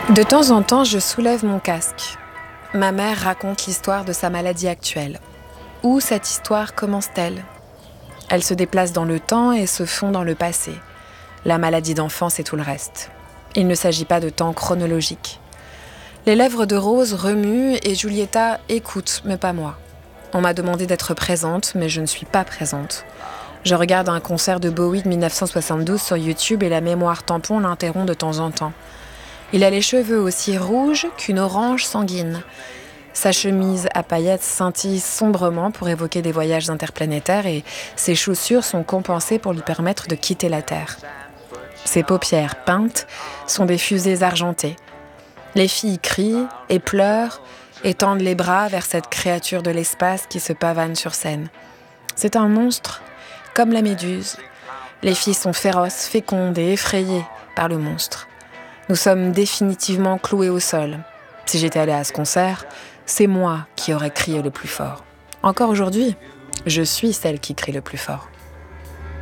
De temps en temps, je soulève mon casque. Ma mère raconte l'histoire de sa maladie actuelle. Où cette histoire commence-t-elle ? Elle se déplace dans le temps et se fond dans le passé. La maladie d'enfance et tout le reste. Il ne s'agit pas de temps chronologique. Les lèvres de Rose remuent et Giulietta écoute, mais pas moi. On m'a demandé d'être présente, mais je ne suis pas présente. Je regarde un concert de Bowie de 1972 sur YouTube et la mémoire tampon l'interrompt de temps en temps. Il a les cheveux aussi rouges qu'une orange sanguine. Sa chemise à paillettes scintille sombrement pour évoquer des voyages interplanétaires et ses chaussures sont compensées pour lui permettre de quitter la Terre. Ses paupières peintes sont des fusées argentées. Les filles crient et pleurent et tendent les bras vers cette créature de l'espace qui se pavane sur scène. C'est un monstre, comme la méduse. Les filles sont féroces, fécondes et effrayées par le monstre. Nous sommes définitivement cloués au sol. Si j'étais allée à ce concert, c'est moi qui aurais crié le plus fort. Encore aujourd'hui, je suis celle qui crie le plus fort.